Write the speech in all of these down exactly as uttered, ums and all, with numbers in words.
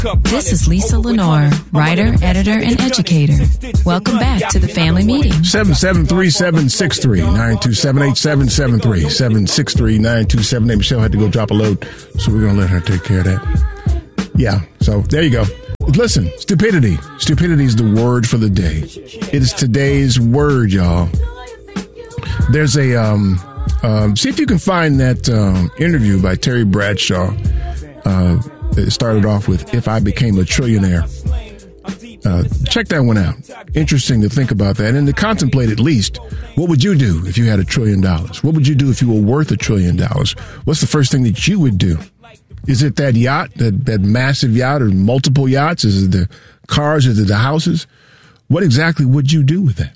This is Lisa Lenore, writer, editor, and educator. Welcome back to the family meeting. seven seven three, seven six three, nine two seven eight, seven seven three, seven six three, nine two seven eight. Michelle had to go drop a load, so we're going to let her take care of that. Yeah, so there you go. Listen, stupidity. Stupidity is the word for the day. It is today's word, y'all. There's a, um, um, see if you can find that um, interview by Terry Bradshaw. Uh, it started off with, "If I became a trillionaire." Uh, check that one out. Interesting to think about that and to contemplate at least, what would you do if you had a trillion dollars? What would you do if you were worth a trillion dollars? What's the first thing that you would do? Is it that yacht, that, that massive yacht, or multiple yachts? Is it the cars? Is it the houses? What exactly would you do with that?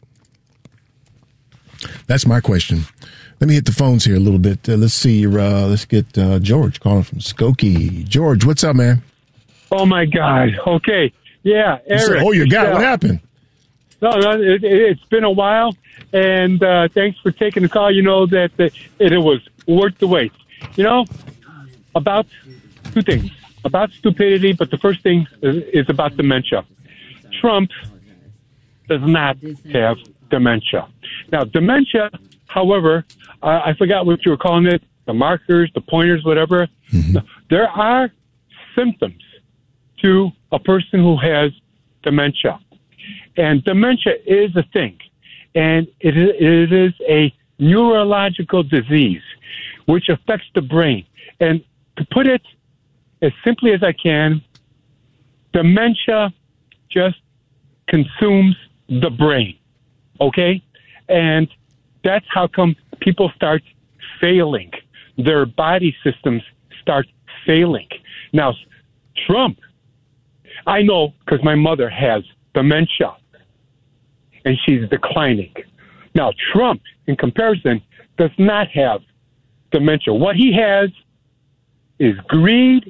That's my question. Let me hit the phones here a little bit. Uh, let's see. Uh, let's get uh, George calling from Skokie. George, what's up, man? Oh, my God. Okay. Yeah, Eric. So, oh, your God. What happened? No, no, it, it's been a while, and uh, thanks for taking the call. You know that the, it, it was worth the wait. You know, about two things. About stupidity, but the first thing is, is about dementia. Trump does not have dementia. Now, dementia, however, uh, I forgot what you were calling it, the markers, the pointers, whatever. Mm-hmm. There are symptoms to a person who has dementia. And dementia is a thing. And it is, it is a neurological disease which affects the brain. And to put it as simply as I can, dementia just consumes the brain. Okay? And that's how come people start failing. Their body systems start failing. Now, Trump, I know because my mother has dementia, and she's declining. Now, Trump, in comparison, does not have dementia. What he has is greed,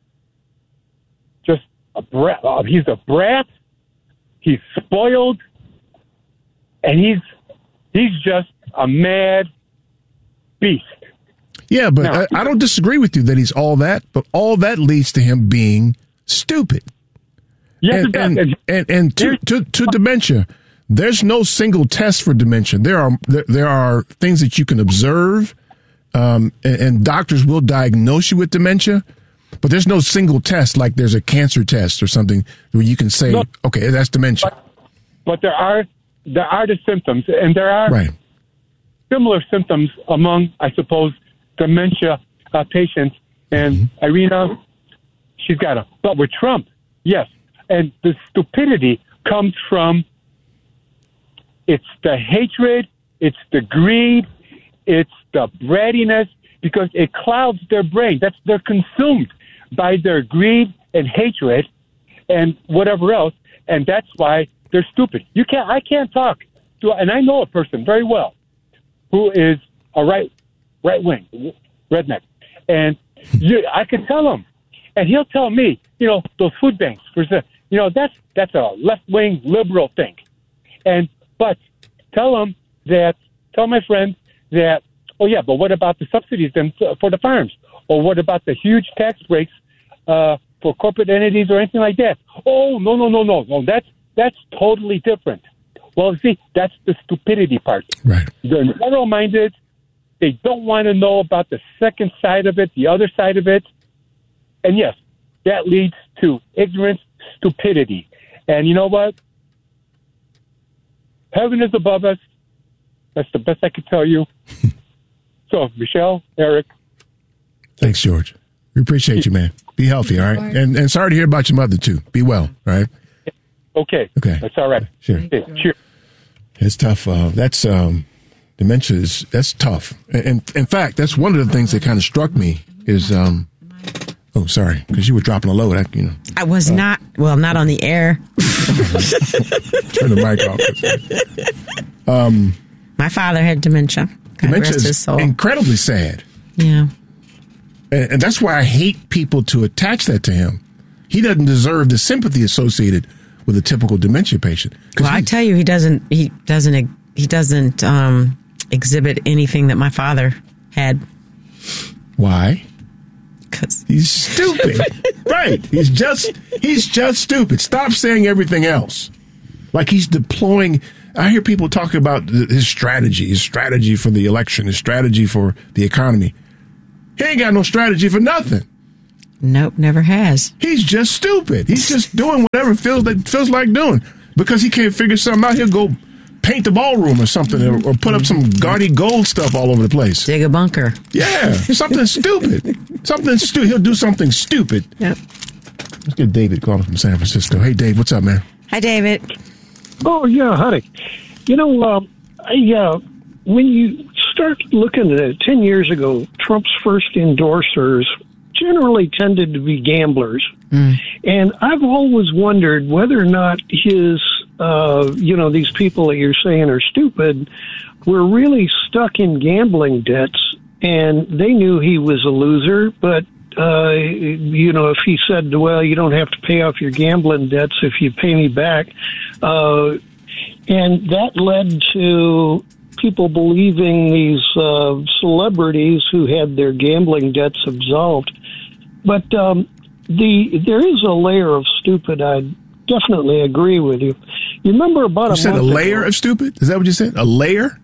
just a brat. Uh, he's a brat. He's spoiled, and he's he's just a mad beast. Yeah, but now, I, I don't disagree with you that he's all that, but all that leads to him being stupid. Yes, and, it and, does. and, and to, to, to dementia, there's no single test for dementia. There are there, there are things that you can observe, um, and, and doctors will diagnose you with dementia, but there's no single test like there's a cancer test or something where you can say, no, okay, that's dementia. But, but there are there are the symptoms, and there are right. similar symptoms among, I suppose, dementia uh, patients. And mm-hmm. Irina, she's got a. But with Trump, yes. And the stupidity comes from, it's the hatred, it's the greed, it's the brattiness, because it clouds their brain. That's they're consumed by their greed and hatred and whatever else, and that's why they're stupid. You can't. I can't talk to, and I know a person very well who is a right right wing redneck, and you, I can tell him, and he'll tell me, you know, those food banks for you know, that's that's a left-wing liberal thing. And but tell them that, tell my friend that, oh, yeah, but what about the subsidies then for the farms? Or what about the huge tax breaks uh, for corporate entities or anything like that? Oh, no, no, no, no. no that's, that's totally different. Well, see, that's the stupidity part. Right. They're narrow-minded. They don't want to know about the second side of it, the other side of it. And, yes, that leads to ignorance, stupidity. And you know what? Heaven is above us. That's the best I could tell you. So, Michelle, Eric. Thanks, George. We appreciate you, man. Be healthy, all right? And and sorry to hear about your mother, too. Be well, all right? Okay. Okay. That's all right. Sure. Okay. Cheers. It's tough. Uh, that's, um, dementia is, that's tough. And, and in fact, that's one of the things that kind of struck me is, um, oh, sorry, because you were dropping a load. I, you know, I was uh, not, well, not on the air. Turn the mic off. Um, My father had dementia. God dementia rest his is soul. incredibly sad. Yeah. And, and that's why I hate people to attach that to him. He doesn't deserve the sympathy associated with a typical dementia patient. Well, I tell you, he doesn't, he doesn't, he doesn't um, exhibit anything that my father had. Why? 'Cause- He's stupid. Right. He's just he's just stupid. Stop saying everything else. Like he's deploying. I hear people talking about his strategy, his strategy for the election, his strategy for the economy. He ain't got no strategy for nothing. Nope, never has. He's just stupid. He's just doing whatever feels like feels like doing. Because he can't figure something out, he'll go paint the ballroom or something, or, or put up some gaudy gold stuff all over the place. Dig a bunker. Yeah, something stupid. Something stupid. He'll do something stupid. Yep. Let's get David calling from San Francisco. Hey, Dave, what's up, man? Hi, David. Oh, yeah, honey. You know, uh, I, uh, when you start looking at it, ten years ago, Trump's first endorsers generally tended to be gamblers. Mm. And I've always wondered whether or not his, uh, you know, these people that you're saying are stupid were really stuck in gambling debts, and they knew he was a loser, but Uh, you know, if he said, well, you don't have to pay off your gambling debts if you pay me back. Uh, and that led to people believing these uh, celebrities who had their gambling debts absolved. But um, the there is a layer of stupid. I definitely agree with you. You remember about you a said month a layer ago, of stupid? Is that what you said? A layer?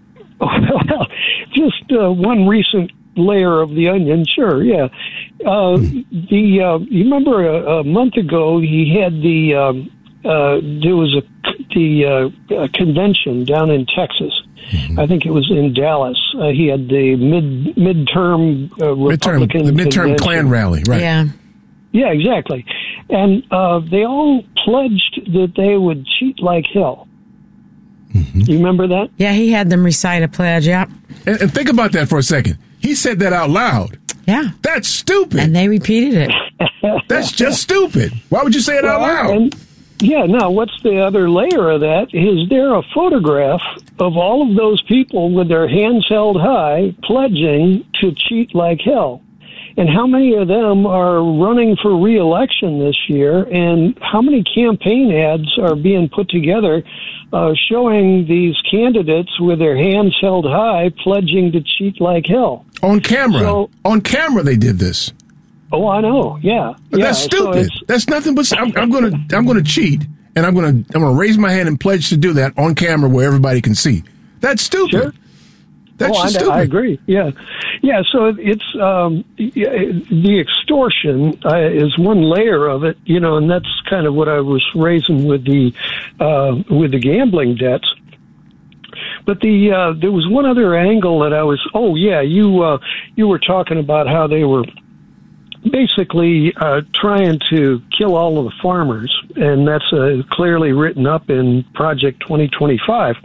Well, just uh, one recent layer of the onion, sure, yeah. Uh, the uh, you remember a, a month ago he had the um, uh, there was a the uh, a convention down in Texas. Mm-hmm. I think it was in Dallas. Uh, he had the mid midterm uh, Republican midterm, the midterm convention. Klan rally, right? Yeah, yeah, exactly. And uh, they all pledged that they would cheat like hell. Mm-hmm. You remember that? Yeah, he had them recite a pledge, yeah. And, and think about that for a second. He said that out loud. Yeah. That's stupid. And they repeated it. That's just stupid. Why would you say it well, out loud? And, yeah, now, what's the other layer of that? Is there a photograph of all of those people with their hands held high pledging to cheat like hell? And how many of them are running for re-election this year? And how many campaign ads are being put together uh, showing these candidates with their hands held high pledging to cheat like hell? On camera. So, On camera they did this. Oh, I know. Yeah. But yeah. that's stupid. So that's nothing but I'm, I'm going to I'm going to cheat, and I'm going to I'm going to raise my hand and pledge to do that on camera where everybody can see. That's stupid. Sure. That's oh, just I, stupid. I agree. Yeah, yeah. So it's um, the extortion uh, is one layer of it, you know, and that's kind of what I was raising with the uh, with the gambling debts. But the uh, there was one other angle that I was. Oh yeah, you uh, you were talking about how they were basically uh, trying to kill all of the farmers, and that's uh, clearly written up in Project twenty twenty-five.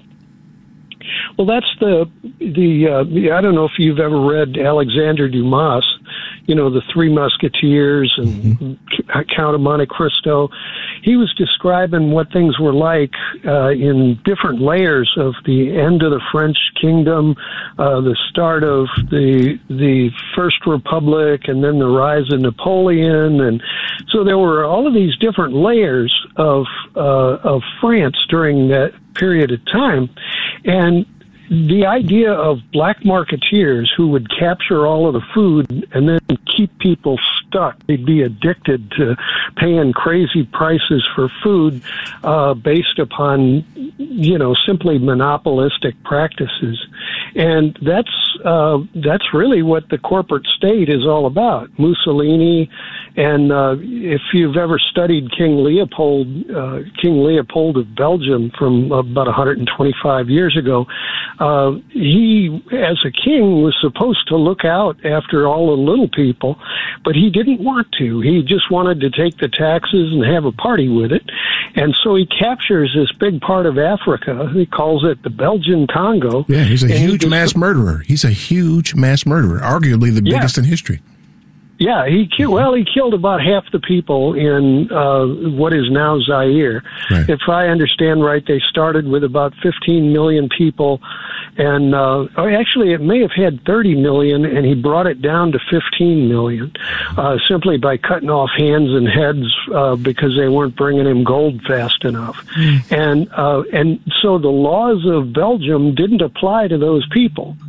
Well, that's the the. Uh, I don't know if you've ever read Alexander Dumas, you know, the Three Musketeers and mm-hmm. Count of Monte Cristo. He was describing what things were like uh, in different layers of the end of the French kingdom, uh, the start of the the First Republic, and then the rise of Napoleon, and so there were all of these different layers of uh, of France during that period of time. And the idea of black marketeers who would capture all of the food and then keep people stuck, they'd be addicted to paying crazy prices for food uh, based upon, you know, simply monopolistic practices. And that's uh, that's really what the corporate state is all about. Mussolini, and uh, if you've ever studied King Leopold, uh, King Leopold of Belgium from about one hundred twenty-five years ago, uh, he, as a king, was supposed to look out after all the little people, but he didn't want to. He just wanted to take the taxes and have a party with it. And so he captures this big part of Africa. He calls it the Belgian Congo. Yeah, he's a huge he mass murderer. He's a huge mass murderer, arguably the yeah. biggest in history. Yeah, he killed, well, he killed about half the people in uh, what is now Zaire. Right. If I understand right, they started with about fifteen million people, and uh, actually it may have had thirty million, and he brought it down to fifteen million, uh, simply by cutting off hands and heads uh, because they weren't bringing him gold fast enough. Mm. And uh, and so the laws of Belgium didn't apply to those people.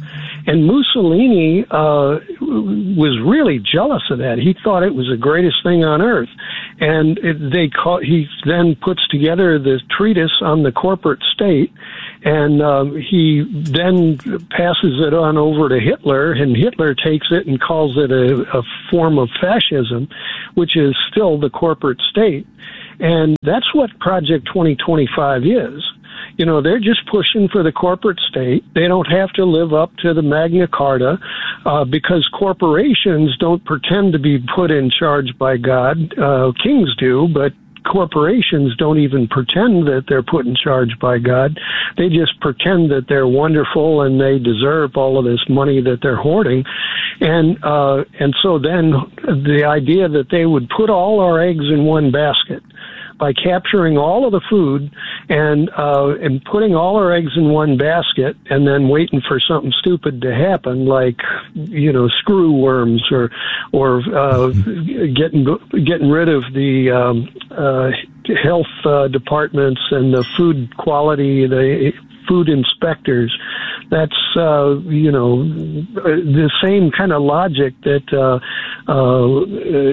And Mussolini uh, was really jealous of that. He thought it was the greatest thing on earth. And it, they call, he then puts together the treatise on the corporate state, and um, he then passes it on over to Hitler, and Hitler takes it and calls it a, a form of fascism, which is still the corporate state. And that's what Project twenty twenty-five is. You know, they're just pushing for the corporate state. They don't have to live up to the Magna Carta uh, because corporations don't pretend to be put in charge by God. Uh, kings do, but corporations don't even pretend that they're put in charge by God. They just pretend that they're wonderful and they deserve all of this money that they're hoarding. And uh, and so then the idea that they would put all our eggs in one basket by capturing all of the food and uh, and putting all our eggs in one basket and then waiting for something stupid to happen, like, you know, screw worms or or uh, getting getting rid of the um, uh, health uh, departments and the food quality, the food inspectors. That's, uh, you know, the same kind of logic that, uh, uh,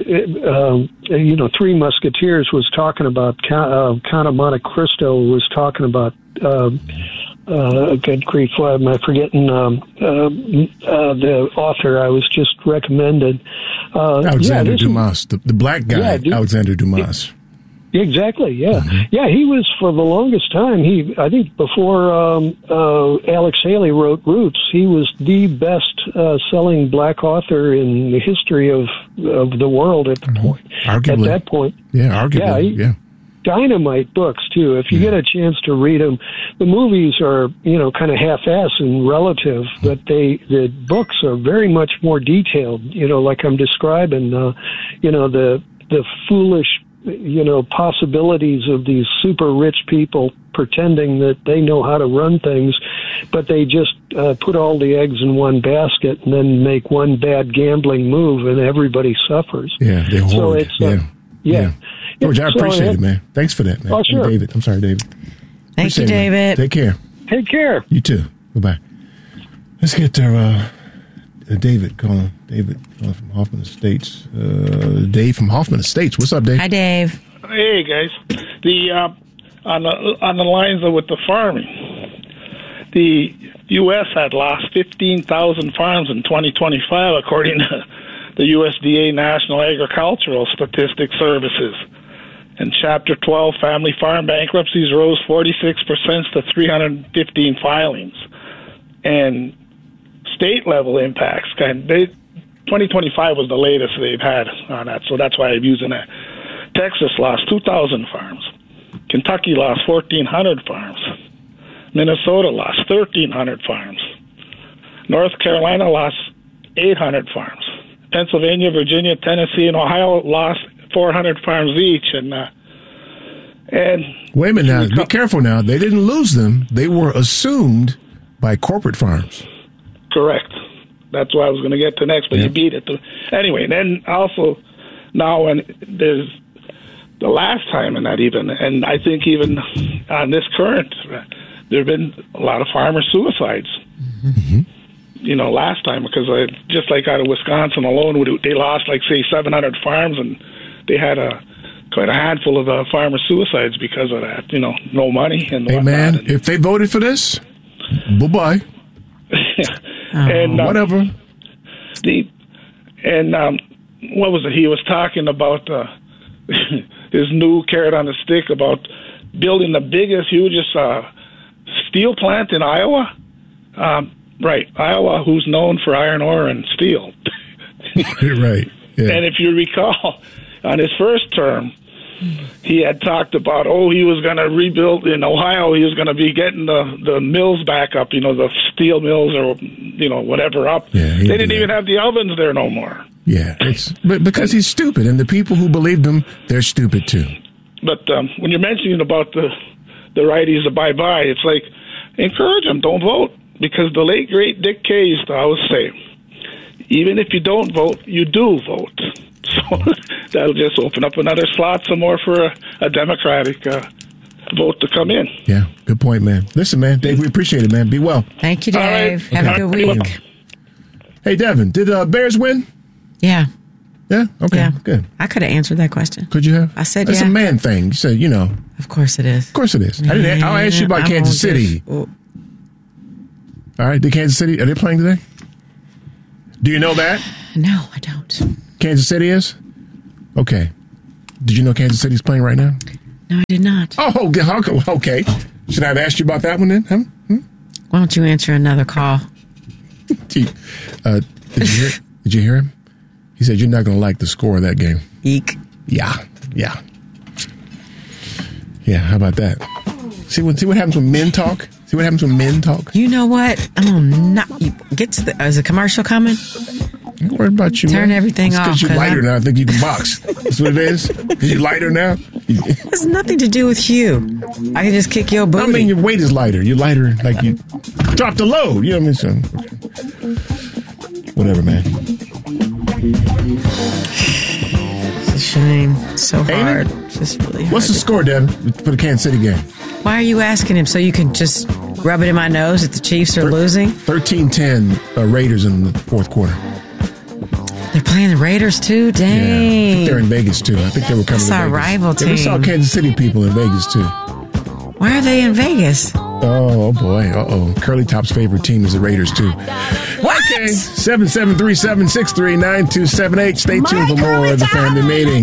uh, you know, Three Musketeers was talking about, uh, Count of Monte Cristo was talking about, uh, uh, good grief, why am I forgetting um, uh, uh, the author I was just recommended? Uh, Alexander yeah, Dumas, the, the black guy, yeah, Alexander Dumas. Yeah. Exactly. Yeah, mm-hmm. yeah. He was for the longest time. He, I think, before um, uh, Alex Haley wrote Roots, he was the best uh, selling black author in the history of of the world at the mm-hmm. point. Arguably. At that point, yeah, arguably, yeah. He, yeah. Dynamite books too. If you yeah. get a chance to read them, the movies are, you know, kind of half-ass and relative, but they the books are very much more detailed. You know, like I'm describing. Uh, you know, the the foolish, you know, possibilities of these super rich people pretending that they know how to run things, but they just uh, put all the eggs in one basket and then make one bad gambling move and everybody suffers. Yeah, they hoard. So it's, uh, yeah. yeah. yeah. George, I appreciate so, it, man. Thanks for that, man. Oh, sure. And David. I'm sorry, David. Thank appreciate you, it, David. Take care. Take care. You too. Goodbye. Let's get to uh, uh, David calling. David calling from Hoffman Estates. Uh, Dave from Hoffman Estates. What's up, Dave? Hi, Dave. Hey, guys. The uh, on the on the lines of with the farming, the U S had lost fifteen thousand farms in twenty twenty-five, according to the U S D A National Agricultural Statistics Services. In Chapter twelve, family farm bankruptcies rose forty-six percent to three hundred fifteen filings. And state-level impacts, kind of, they, twenty twenty-five was the latest they've had on that, so that's why I'm using that. Texas lost two thousand farms. Kentucky lost fourteen hundred farms. Minnesota lost thirteen hundred farms. North Carolina lost eight hundred farms. Pennsylvania, Virginia, Tennessee, and Ohio lost four hundred farms each. And uh, and wait a minute now. Be careful now. They didn't lose them. They were assumed by corporate farms. Correct. That's what I was going to get to next, but yeah. you beat it. Anyway, then also now when there's the last time in that even, and I think even on this current, there have been a lot of farmer suicides. Mm-hmm. You know, last time, because I, just like out of Wisconsin alone, they lost, like, say, seven hundred farms, and they had a quite a handful of uh, farmer suicides because of that. You know, no money and hey, whatnot. man, and, if they voted for this, bye-bye. and um, whatever. The and um, what was it? He was talking about uh, his new carrot on the stick about building the biggest, hugest uh, steel plant in Iowa. Um, right, Iowa, who's known for iron ore and steel. Right. Yeah. And if you recall, on his first term, he had talked about, oh, he was going to rebuild in Ohio. He was going to be getting the, the mills back up, you know, the steel mills or, you know, whatever up. Yeah, they didn't even have the ovens there no more. Yeah, it's but because he's stupid, and the people who believed him, they're stupid too. But um, when you're mentioning about the the righties, the bye-bye, it's like, encourage them, don't vote. Because the late, great Dick Kay used to always say, even if you don't vote, you do vote. So that'll just open up another slot some more for a, a Democratic uh, vote to come in. Yeah, good point, man. Listen, man, Dave, we appreciate it, man. Be well. Thank you, Dave. Right. Have okay. a good week. Hey, Devin, did uh, Bears win? Yeah. Yeah? Okay, Yeah. good. I could have answered that question. Could you have? I said That's yeah. a man thing. You said, you know. Of course it is. Of course it is. I didn't, I'll ask you about I'm Kansas on City. this- oh, All right, did Kansas City, are they playing today? Do you know that? No, I don't. Kansas City is? Okay. Did you know Kansas City's playing right now? No, I did not. Oh, okay. okay. Should I have asked you about that one then? Huh? Hmm? Why don't you answer another call? Gee, uh, did you hear? Did you hear him? He said you're not going to like the score of that game. Eek. Yeah, yeah, yeah. How about that? See what see what happens when men talk. See what happens when men talk. You know what? I'm gonna not you get to the. Is a commercial coming? Don't worry about you. Turn man. everything it's off, Because you're 'cause lighter I'm- now. I think you can box. That's what it is. Because you're lighter now. It has nothing to do with you. I can just kick your booty. I mean, your weight is lighter. You're lighter, like you dropped the load. You know what I mean? So, okay. Whatever, man. It's a shame. It's so Ain't hard. it? It's just really hard. What's the score, Devin, for the Kansas City game? Why are you asking him so you can just rub it in my nose that the Chiefs are losing? thirteen ten uh, Raiders in the fourth quarter. They're playing the Raiders too? Yeah, I Dang. think they're in Vegas too. I think they were coming That's to our Vegas. rival Yeah, we saw team. Kansas City people in Vegas too. Why are they in Vegas? Oh, oh boy. Uh oh. Curly Top's favorite team is the Raiders too. What? Okay. seven seven three, seven six three, nine two seven eight. Stay tuned for more of the family meeting.